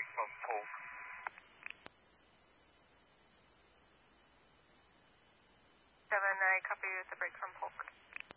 from Polk. 7, I copy you with the break from Polk.